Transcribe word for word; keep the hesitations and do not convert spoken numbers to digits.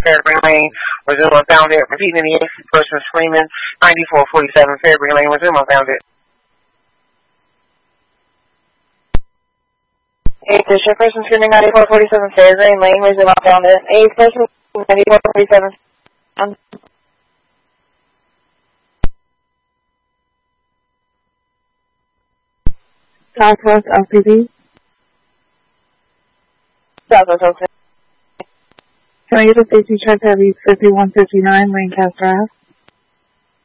Fairgreen Lane. Resume unfounded. Repeating the exit. Person screaming. ninety-four forty-seven Fairgreen Lane. Resume unfounded. Eight district person screaming ninety-four forty-seven Fairgreen Lane. Resume unfounded. Eight person ninety-four forty-seven. Um, Southwest L P D. Southwest L P D. Can I get a safety check at Route fifty-one fifty-nine, Lancaster Ave?